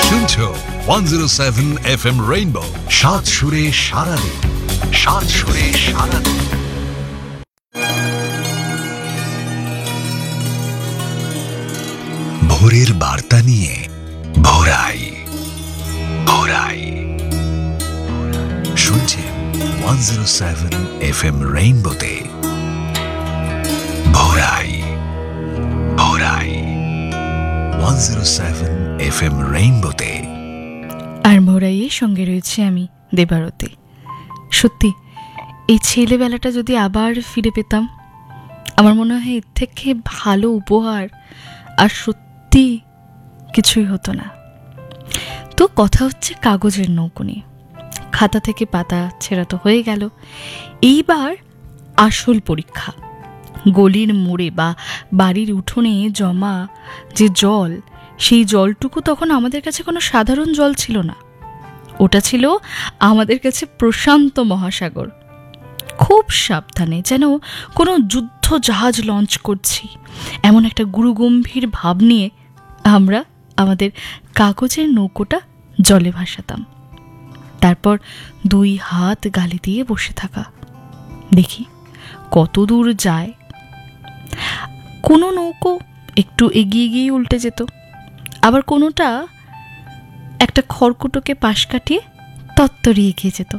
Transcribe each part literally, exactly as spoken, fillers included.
শুনছো one zero seven F M rainbow, সাত সুরে সারাদিন, সাত সুরে সারাদিন। ভোরের বার্তা নিয়ে ভোরাই ভোরাই শুনছেন one zero seven F M রেইনবোতে ভোরাই ভোরাই one zero seven F M রেইনবোতে। আর ভোরাইয়ের সঙ্গে রয়েছে আমি দেবারতী। সত্যি এই ছেলেবেলাটা যদি আবার ফিরে পেতাম, আমার মনে হয় এর থেকে ভালো উপহার আর সত্যি কিছুই হতো না। তো কথা হচ্ছে কাগজের নৌকো নিয়ে। খাতা থেকে পাতা ছেঁড়া তো হয়ে গেল, এইবার আসল পরীক্ষা। গলির মোড়ে বা বাড়ির উঠোনে জমা যে জল, সেই জলটুকু তখন আমাদের কাছে কোনো সাধারণ জল ছিল না, ওটা ছিল আমাদের কাছে প্রশান্ত মহাসাগর। খুব সাবধানে, যেন কোনো যুদ্ধ জাহাজ লঞ্চ করছি, এমন একটা গুরুগম্ভীর ভাব নিয়ে আমরা আমাদের কাগজের নৌকোটা জলে ভাসাতাম। তারপর দুই হাত গালে দিয়ে বসে থাকা, দেখি কত দূর যায়। কোনো নৌকো একটু এগিয়ে গিয়ে উল্টে যেত, আবার কোনোটা একটা খড়কুটোকে পাশ কাটিয়ে তত্তরে এগিয়ে যেত।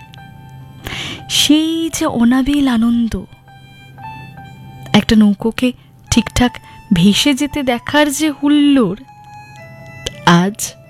সেই যে অনাবিল আনন্দ, একটা নৌকোকে ঠিকঠাক ভেসে যেতে দেখার যে হুল্লোড়, আজ